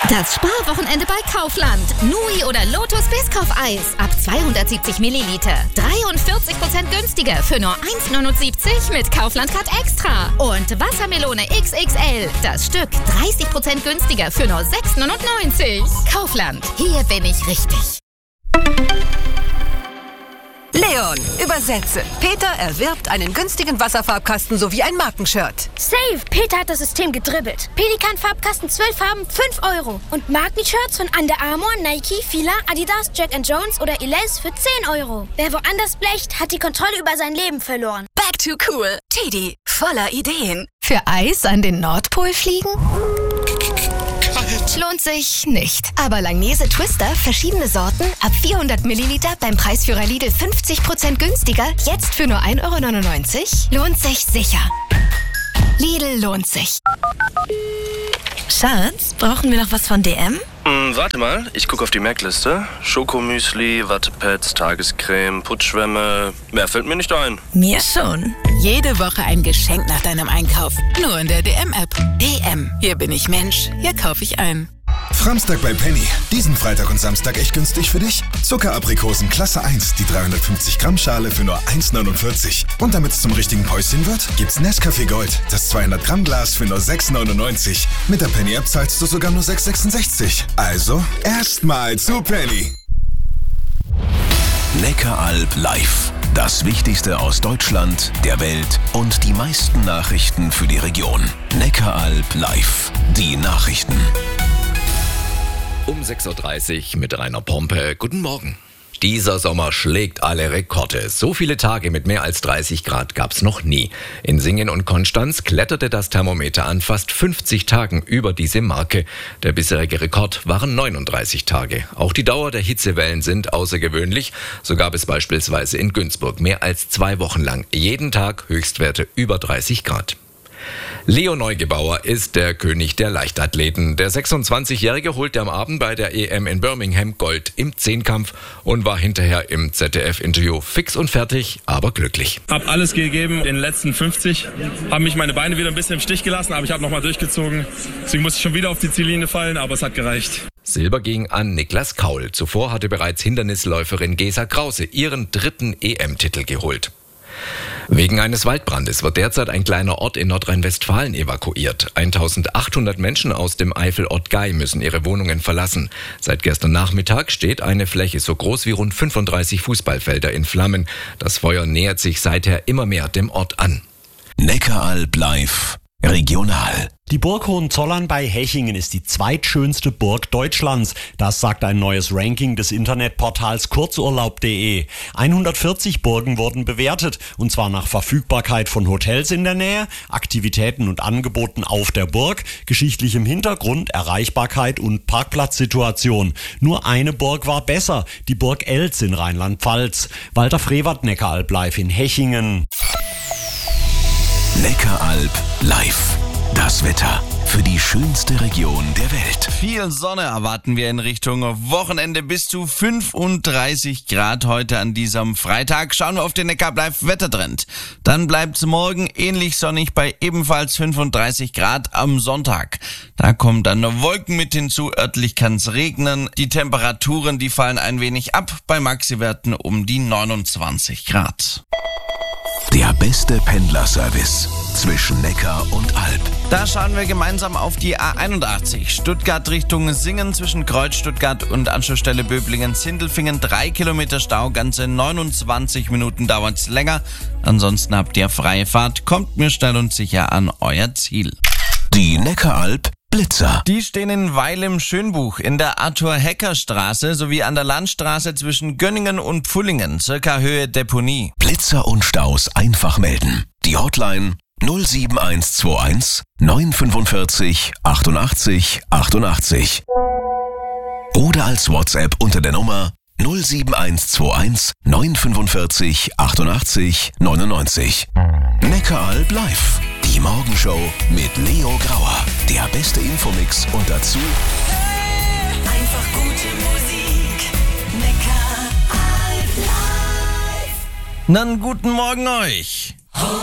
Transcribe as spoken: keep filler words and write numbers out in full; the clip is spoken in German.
Das Sparwochenende bei Kaufland. Nui oder Lotus Biscoff-Eis ab zweihundertsiebzig Milliliter. dreiundvierzig Prozent günstiger für nur eins neunundsiebzig mit Kaufland Card Extra. Und Wassermelone X X L. Das Stück dreißig Prozent günstiger für nur sechs neunundneunzig. Kaufland. Hier bin ich richtig. Leon, übersetze. Peter erwirbt einen günstigen Wasserfarbkasten sowie ein Markenshirt. Safe! Peter hat das System gedribbelt. Pelikan-Farbkasten zwölf Farben, fünf Euro. Und Markenshirts von Under Armour, Nike, Fila, Adidas, Jack and Jones oder Elize für zehn Euro. Wer woanders blecht, hat die Kontrolle über sein Leben verloren. Back to cool. Teddy, voller Ideen. Für Eis an den Nordpol fliegen? Lohnt sich nicht. Aber Langnese Twister, verschiedene Sorten, ab vierhundert Milliliter beim Preisführer Lidl fünfzig Prozent günstiger, jetzt für nur ein Euro neunundneunzig, lohnt sich sicher. Lidl lohnt sich. Schatz, brauchen wir noch was von D M? Hm, warte mal, ich gucke auf die Merkliste. Schokomüsli, Wattepads, Tagescreme, Putzschwämme. Mehr fällt mir nicht ein. Mir schon. Jede Woche ein Geschenk nach deinem Einkauf. Nur in der D M-App. D M. Hier bin ich Mensch. Hier kaufe ich ein. Framstag bei Penny. Diesen Freitag und Samstag echt günstig für dich. Zuckeraprikosen Klasse eins, die dreihundertfünfzig Gramm Schale für nur eins neunundvierzig. Und damit es zum richtigen Päuschen wird, gibt's Nescafé Gold, das zweihundert Gramm Glas für nur sechs neunundneunzig. Mit der Penny-App zahlst du sogar nur sechs sechsundsechzig. Also, erstmal zu Penny. Neckaralb live. Das Wichtigste aus Deutschland, der Welt und die meisten Nachrichten für die Region. Neckaralb live. Die Nachrichten. Um sechs Uhr dreißig mit Rainer Pompe. Guten Morgen. Dieser Sommer schlägt alle Rekorde. So viele Tage mit mehr als dreißig Grad gab's noch nie. In Singen und Konstanz kletterte das Thermometer an fast fünfzig Tagen über diese Marke. Der bisherige Rekord waren neununddreißig Tage. Auch die Dauer der Hitzewellen sind außergewöhnlich. So gab es beispielsweise in Günzburg mehr als zwei Wochen lang jeden Tag Höchstwerte über dreißig Grad. Leo Neugebauer ist der König der Leichtathleten. Der sechsundzwanzigjährige holte am Abend bei der E M in Birmingham Gold im Zehnkampf und war hinterher im Z D F-Interview fix und fertig, aber glücklich. Hab alles gegeben in den letzten fünfzig, haben mich meine Beine wieder ein bisschen im Stich gelassen, aber ich habe nochmal durchgezogen. Deswegen musste ich schon wieder auf die Ziellinie fallen, aber es hat gereicht. Silber ging an Niklas Kaul. Zuvor hatte bereits Hindernisläuferin Gesa Krause ihren dritten E M-Titel geholt. Wegen eines Waldbrandes wird derzeit ein kleiner Ort in Nordrhein-Westfalen evakuiert. eintausendachthundert Menschen aus dem Eifelort Gei müssen ihre Wohnungen verlassen. Seit gestern Nachmittag steht eine Fläche so groß wie rund fünfunddreißig Fußballfelder in Flammen. Das Feuer nähert sich seither immer mehr dem Ort an. Neckaralb live. Regional. Die Burg Hohenzollern bei Hechingen ist die zweitschönste Burg Deutschlands. Das sagt ein neues Ranking des Internetportals kurzurlaub punkt de. hundertvierzig Burgen wurden bewertet, und zwar nach Verfügbarkeit von Hotels in der Nähe, Aktivitäten und Angeboten auf der Burg, geschichtlichem Hintergrund, Erreichbarkeit und Parkplatzsituation. Nur eine Burg war besser, die Burg Elz in Rheinland-Pfalz. Walter Frevert, Neckaralb live in Hechingen. Neckaralb live. Das Wetter für die schönste Region der Welt. Viel Sonne erwarten wir in Richtung Wochenende, bis zu fünfunddreißig Grad heute an diesem Freitag. Schauen wir auf den Neckaralb live Wettertrend. Dann bleibt's morgen ähnlich sonnig bei ebenfalls fünfunddreißig Grad am Sonntag. Da kommen dann Wolken mit hinzu, örtlich kann's regnen. Die Temperaturen, die fallen ein wenig ab, bei Maxiwerten um die neunundzwanzig Grad. Der beste Pendlerservice zwischen Neckar und Alb. Da schauen wir gemeinsam auf die A einundachtzig. Stuttgart Richtung Singen zwischen Kreuz Stuttgart und Anschlussstelle Böblingen-Sindelfingen. Drei Kilometer Stau, ganze neunundzwanzig Minuten dauert's länger. Ansonsten habt ihr freie Fahrt. Kommt mir schnell und sicher an euer Ziel. Die Neckaralb Blitzer. Die stehen in Weil im Schönbuch in der Arthur-Hecker-Straße sowie an der Landstraße zwischen Gönningen und Pfullingen, circa Höhe Deponie. Blitzer und Staus einfach melden. Die Hotline null sieben eins zwei eins neun fünfundvierzig achtundachtzig achtundachtzig. Oder als WhatsApp unter der Nummer null sieben eins zwei eins neun fünfundvierzig achtundachtzig neunundneunzig. Neckaralb live. Die Morgenshow mit Leo Grauer. Der beste Infomix und dazu Einfach gute Musik. Neckaralb live. Dann guten Morgen euch.